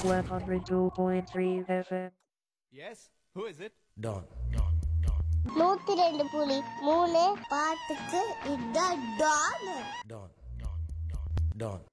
102.3 FM. Yes, who is it? Don. 102.3 பாட்டுக்கு இதான் Don. Don. Don.